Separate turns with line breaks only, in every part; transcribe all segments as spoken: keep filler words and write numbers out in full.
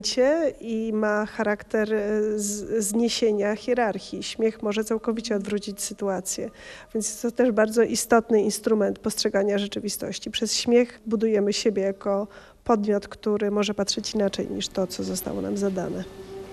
I ma charakter zniesienia hierarchii. Śmiech może całkowicie odwrócić sytuację, więc jest to też bardzo istotny instrument postrzegania rzeczywistości. Przez śmiech budujemy siebie jako podmiot, który może patrzeć inaczej niż to, co zostało nam zadane.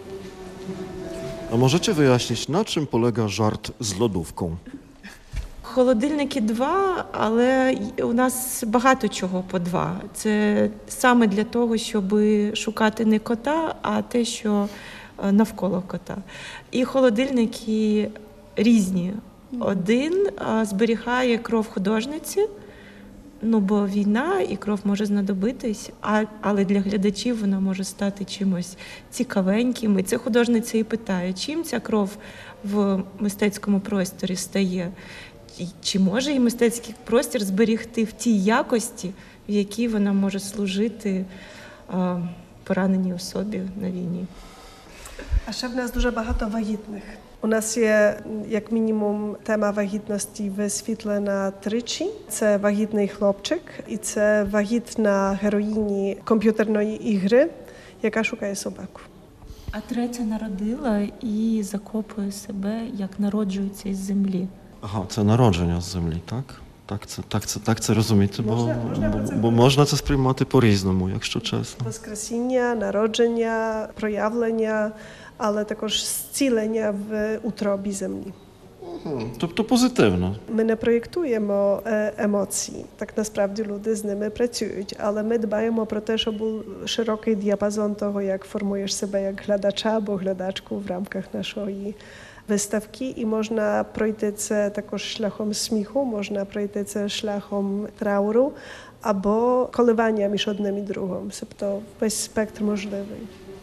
A możecie wyjaśnić, na czym polega żart z lodówką?
Холодильники два, але у нас багато чого по два. Це саме для того, щоб шукати не кота, а те, що навколо кота. І холодильники різні. Один зберігає кров художниці, ну, бо війна і кров може знадобитись, а, але для глядачів вона може стати чимось цікавеньким. І це художниця і питає, чим ця кров в мистецькому просторі стає. Чи може і мистецький простір зберігти в тій якості, в якій вона може служити а, пораненій особі на війні?
A ще в нас дуже багато вагітних. У нас є, як мінімум, тема вагітності висвітлена тричі. Це вагітний хлопчик і це вагітна героїні комп'ютерної ігри, яка шукає собаку.
А третя народила і закопує себе, як народжується із землі.
Ага, це народження з землі, так? Так це, так це, так це розуміти, бо
можна, можна,
бо,
це
бо можна це сприймати по-різному, якщо чесно.
Воскресіння, народження, проявлення, але також зцілення в утробі землі.
Тобто позитивно.
Ми не проєктуємо емоції, так насправді люди з ними працюють, але ми дбаємо про те, щоб був широкий діапазон того, як формуєш себе як глядача або глядачку в рамках нашої виставки. І можна пройти це також шляхом сміху, можна пройти це шляхом трауру або коливання між одним і другим. Тобто весь спектр можливий.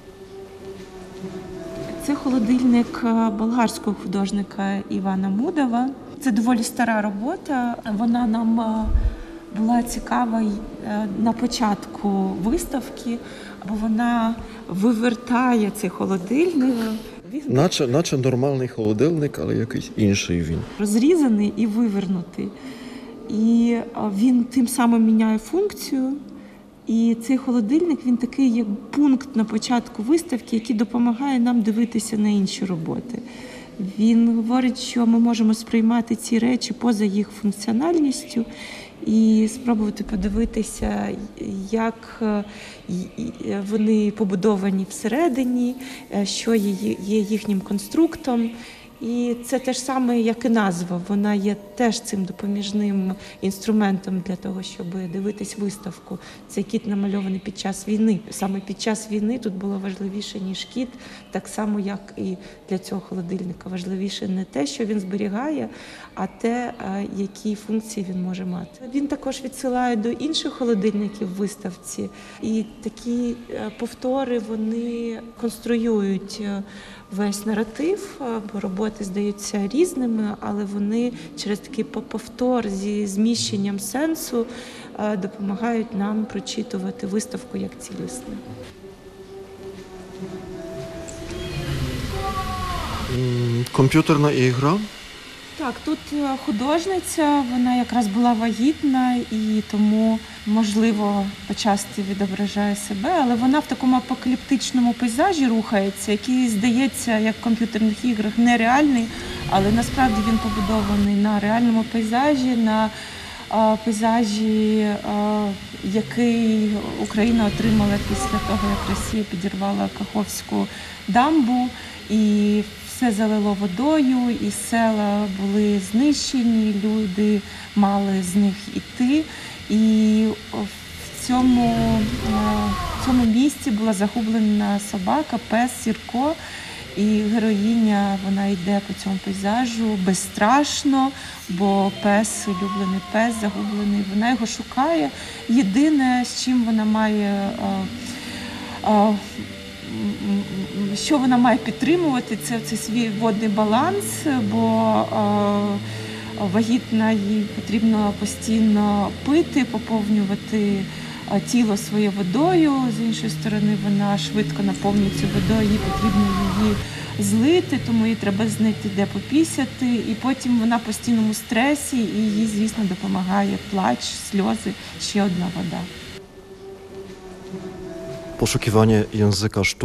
Це холодильник болгарського художника Івана Мудова. Це доволі стара робота. Вона нам була цікава на початку виставки, бо вона вивертає цей холодильник.
Наче, наче нормальний холодильник, але якийсь інший він.
Розрізаний і вивернутий. І він тим самим міняє функцію. І цей холодильник, він такий як пункт на початку виставки, який допомагає нам дивитися на інші роботи. Він говорить, що ми можемо сприймати ці речі поза їх функціональністю і спробувати подивитися, як вони побудовані всередині, що є їхнім конструктом. І це те ж саме, як і назва. Вона є теж цим допоміжним інструментом для того, щоб дивитись виставку. Цей кіт намальований під час війни. Саме під час війни тут було важливіше, ніж кіт, так само, як і для цього холодильника. Важливіше не те, що він зберігає, а те, які функції він може мати. Він також відсилає до інших холодильників в виставці. І такі повтори, вони конструюють весь наратив, бо роботи здаються різними, але вони через такий повтор зі зміщенням сенсу допомагають нам прочитувати виставку як цілісне.
Комп'ютерна ігра?
Так, тут художниця, вона якраз була вагітна і тому, можливо, почасти відображає себе, але вона в такому апокаліптичному пейзажі рухається, який, здається, як в комп'ютерних іграх, нереальний, але насправді він побудований на реальному пейзажі, на а, пейзажі, а, який Україна отримала після того, як Росія підірвала Каховську дамбу, і все залило водою, і села були знищені, люди мали з них іти. І в цьому, в цьому місці була загублена собака, пес Сірко. І героїня, вона йде по цьому пейзажу безстрашно, бо пес, улюблений пес, загублений, вона його шукає. Єдине, з чим вона має... Що вона має підтримувати, це, це свій водний баланс, бо е, вагітна, їй потрібно постійно пити, поповнювати тіло своє водою. З іншої сторони, вона швидко наповнюється водою, їй потрібно її злити, тому їй треба знайти, де попісяти. І потім вона в постійному стресі, і їй, звісно, допомагає плач, сльози, ще одна вода.
Poszukiwanie języka sztuki